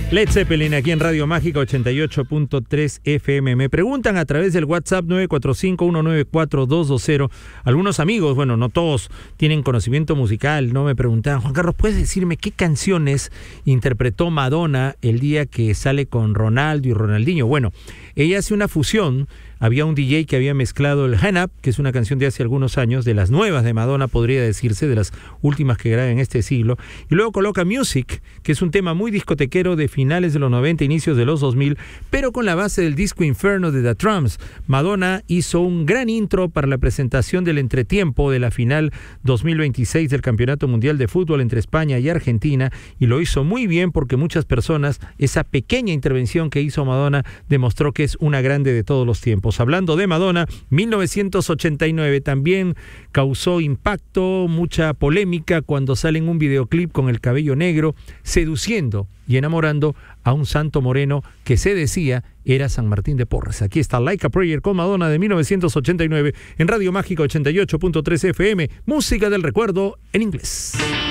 Led Zeppelin aquí en Radio Mágica 88.3 FM. Me preguntan a través del WhatsApp 945-194-220. Algunos amigos, bueno, no todos tienen conocimiento musical, no me preguntaban, Juan Carlos, ¿puedes decirme qué canciones interpretó Madonna el día que sale con Ronaldo y Ronaldinho? Bueno, ella hace una fusión. Había un DJ que había mezclado el Hand Up, que es una canción de hace algunos años, de las nuevas de Madonna, podría decirse, de las últimas que graba en este siglo. Y luego coloca Music, que es un tema muy discotequero de finales de los 90, inicios de los 2000, pero con la base del disco Inferno de The Trumps. Madonna hizo un gran intro para la presentación del entretiempo de la final 2026 del Campeonato Mundial de Fútbol entre España y Argentina, y lo hizo muy bien porque muchas personas, esa pequeña intervención que hizo Madonna, demostró que es una grande de todos los tiempos. Hablando de Madonna, 1989 también causó impacto, mucha polémica cuando sale en un videoclip con el cabello negro, seduciendo y enamorando a un santo moreno que se decía era San Martín de Porres. Aquí está Like a Prayer con Madonna de 1989 en Radio Mágica 88.3 FM, música del recuerdo en inglés.